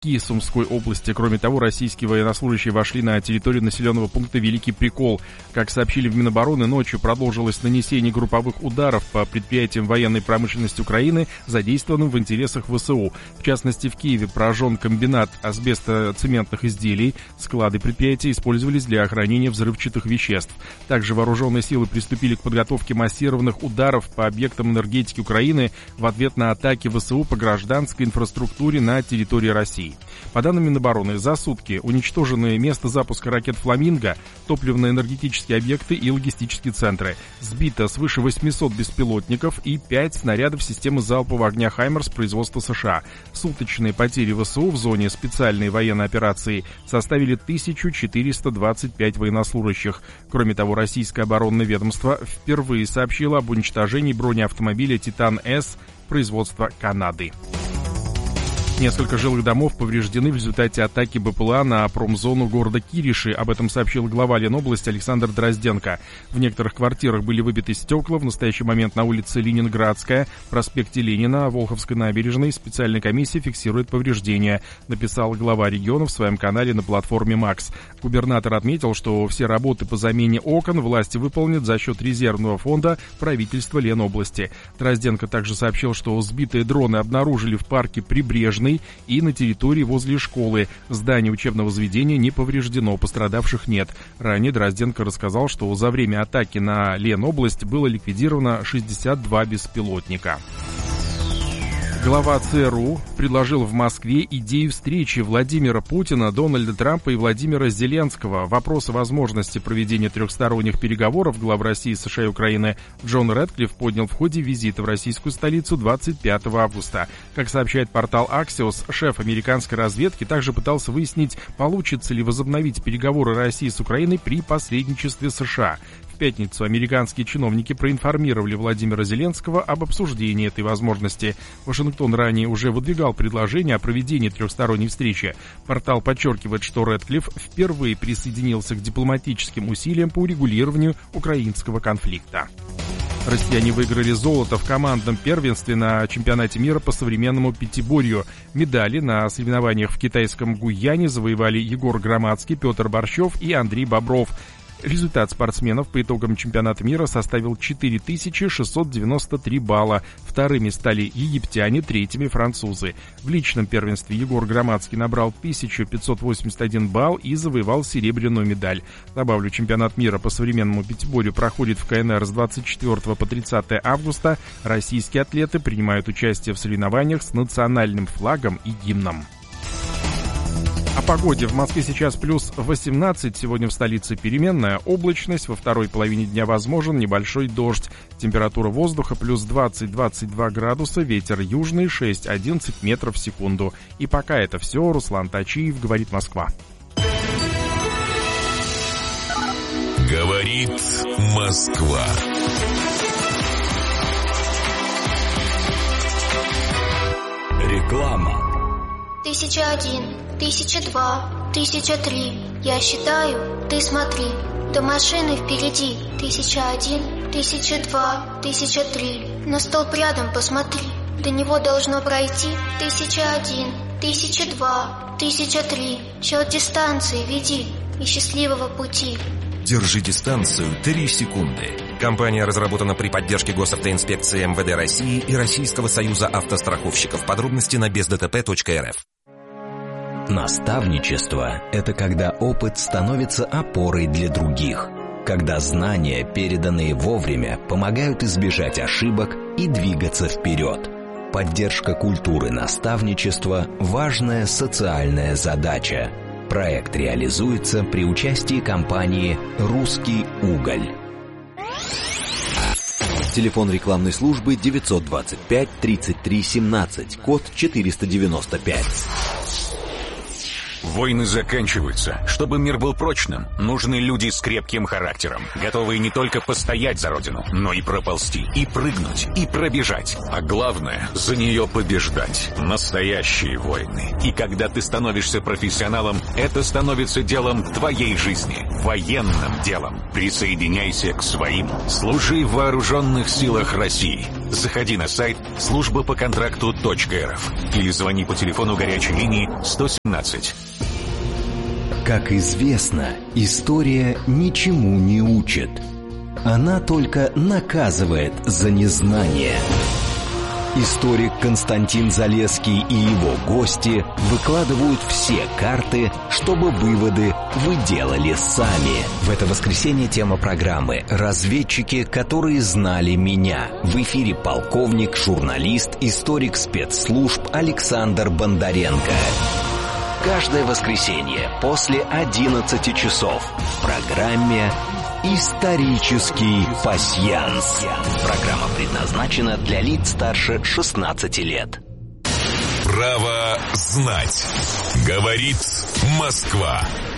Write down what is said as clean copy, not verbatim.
Ки Сумской области. Кроме того, российские военнослужащие вошли на территорию населенного пункта Великий Прикол. Как сообщили в Минобороны, ночью продолжилось нанесение групповых ударов по предприятиям военной промышленности Украины, задействованным в интересах ВСУ. В частности, в Киеве поражен комбинат асбестоцементных изделий. Склады предприятия использовались для хранения взрывчатых веществ. Также вооруженные силы приступили к подготовке массированных ударов по объектам энергетики Украины в ответ на атаки ВСУ по гражданской инфраструктуре на территории России. По данным Минобороны, за сутки уничтожены место запуска ракет «Фламинго», топливно-энергетические объекты и логистические центры. Сбито свыше 800 беспилотников и 5 снарядов системы залпового огня «Хаймерс» производства США. Суточные потери ВСУ в зоне специальной военной операции составили 1425 военнослужащих. Кроме того, российское оборонное ведомство впервые сообщило об уничтожении бронеавтомобиля «Титан-С» производства Канады. Несколько жилых домов повреждены в результате атаки БПЛА на промзону города Кириши. Об этом сообщил глава Ленобласти Александр Дрозденко. В некоторых квартирах были выбиты стекла. В настоящий момент на улице Ленинградская, проспекте Ленина, Волховской набережной специальная комиссия фиксирует повреждения, написал глава региона в своем канале на платформе МАКС. Губернатор отметил, что все работы по замене окон власти выполнят за счет резервного фонда правительства Ленобласти. Дрозденко также сообщил, что сбитые дроны обнаружили в парке Прибрежный и на территории возле школы. Здание учебного заведения не повреждено, пострадавших нет. Ранее Дрозденко рассказал, что за время атаки на Ленобласть было ликвидировано 62 беспилотника. Глава ЦРУ предложил в Москве идею встречи Владимира Путина, Дональда Трампа и Владимира Зеленского. Вопрос о возможности проведения трехсторонних переговоров глав России, США и Украины Джон Рэдклифф поднял в ходе визита в российскую столицу 25 августа. Как сообщает портал Axios, шеф американской разведки также пытался выяснить, получится ли возобновить переговоры России с Украиной при посредничестве США. В пятницу американские чиновники проинформировали Владимира Зеленского об обсуждении этой возможности. Вашингтон ранее уже выдвигал предложение о проведении трехсторонней встречи. Портал подчеркивает, что Рэдклифф впервые присоединился к дипломатическим усилиям по урегулированию украинского конфликта. Россияне выиграли золото в командном первенстве на чемпионате мира по современному пятиборью. Медали на соревнованиях в китайском Гуйяне завоевали Егор Громадский, Петр Борщев и Андрей Бобров. Результат спортсменов по итогам чемпионата мира составил 4693 балла. Вторыми стали египтяне, третьими французы. В личном первенстве Егор Громадский набрал 1581 балл и завоевал серебряную медаль. Добавлю, чемпионат мира по современному пятиборью проходит в КНР с 24 по 30 августа. Российские атлеты принимают участие в соревнованиях с национальным флагом и гимном. О погоде. В Москве сейчас плюс 18, сегодня в столице переменная облачность, во второй половине дня возможен небольшой дождь. Температура воздуха плюс 20-22 градуса, ветер южный 6-11 метров в секунду. И пока это все, Руслан Тачиев, говорит Москва. Говорит Москва. Реклама. 1001, 1002, 1003. Я считаю, ты смотри. До машины впереди. 1001, 1002, 1003. На столб рядом посмотри. До него должно пройти 1001, 1002, 1003. Счет дистанции веди и счастливого пути. Держи дистанцию 3 секунды. Компания разработана при поддержке Госавтоинспекции МВД России и Российского союза автостраховщиков. Подробности на бездтп.рф. Наставничество – это когда опыт становится опорой для других. Когда знания, переданные вовремя, помогают избежать ошибок и двигаться вперед. Поддержка культуры наставничества – важная социальная задача. Проект реализуется при участии компании «Русский уголь». Телефон рекламной службы 925 33 17, код 495. Войны заканчиваются. Чтобы мир был прочным, нужны люди с крепким характером, готовые не только постоять за родину, но и проползти, и прыгнуть, и пробежать. А главное, за нее побеждать. Настоящие войны. И когда ты становишься профессионалом, это становится делом твоей жизни. Военным делом. Присоединяйся к своим. Служи в вооруженных силах России. заходи на сайт службапоконтракту.рф или звони по телефону горячей линии 117. Как известно, история ничему не учит. Она только наказывает за незнание. Историк Константин Залесский и его гости выкладывают все карты, чтобы выводы вы делали сами. В это воскресенье тема программы «Разведчики, которые знали меня». В эфире полковник, журналист, историк спецслужб Александр Бондаренко. Каждое воскресенье после 11 часов в программе «Исторический пасьянс». Программа предназначена для лиц старше 16 лет. Право знать. Говорит Москва.